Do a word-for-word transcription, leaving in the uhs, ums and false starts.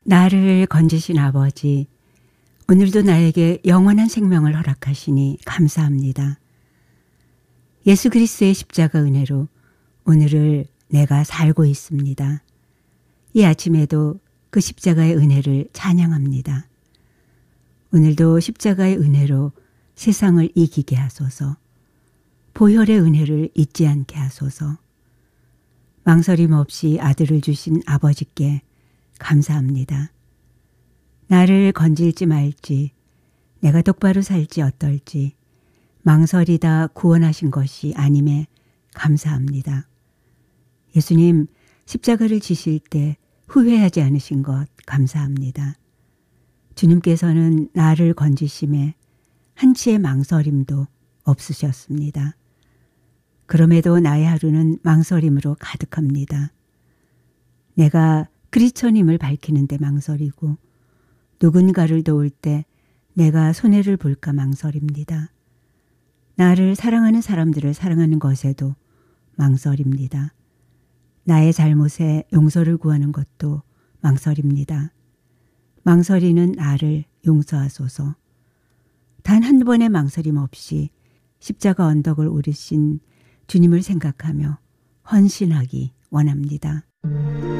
나를 건지신 아버지, 오늘도 나에게 영원한 생명을 허락하시니 감사합니다. 예수 그리스도의 십자가 은혜로 오늘을 내가 살고 있습니다. 이 아침에도 그 십자가의 은혜를 찬양합니다. 오늘도 십자가의 은혜로 세상을 이기게 하소서, 보혈의 은혜를 잊지 않게 하소서. 망설임 없이 아들을 주신 아버지께 감사합니다. 나를 건질지 말지, 내가 똑바로 살지 어떨지 망설이다 구원하신 것이 아님에 감사합니다. 예수님 십자가를 지실 때 후회하지 않으신 것 감사합니다. 주님께서는 나를 건지심에 한치의 망설임도 없으셨습니다. 그럼에도 나의 하루는 망설임으로 가득합니다. 내가 그리스도님을 밝히는 데 망설이고 누군가를 도울 때 내가 손해를 볼까 망설입니다. 나를 사랑하는 사람들을 사랑하는 것에도 망설입니다. 나의 잘못에 용서를 구하는 것도 망설입니다. 망설이는 나를 용서하소서. 단 한 번의 망설임 없이 십자가 언덕을 오르신 주님을 생각하며 헌신하기 원합니다.